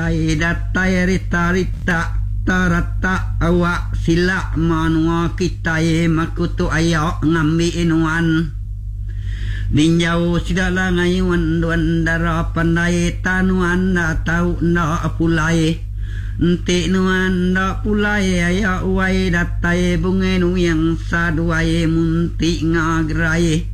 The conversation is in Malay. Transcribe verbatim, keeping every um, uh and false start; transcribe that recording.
Ai datai rita rita tarata awak sila manua kita ye makutu ayo ngambi inuan ninjau sidala ngayuan duan dara pandai tanuan da tau na pulai ente nuan da pulai ayo wai datai bungenu yang saduai munti ngagrai